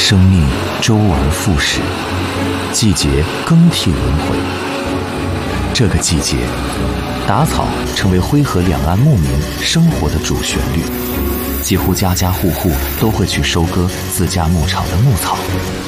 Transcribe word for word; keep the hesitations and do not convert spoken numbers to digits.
生命周而复始，季节更替轮回。这个季节，打草成为徽河两岸牧民生活的主旋律，几乎家家户户都会去收割自家牧场的牧草。